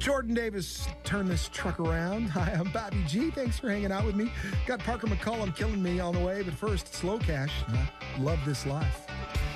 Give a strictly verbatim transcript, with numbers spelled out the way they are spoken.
Jordan Davis, turn this truck around. Hi, I'm Bobby G. Thanks for hanging out with me. Got Parker McCollum killing me on the way, but first, Slow Cash. I love this life.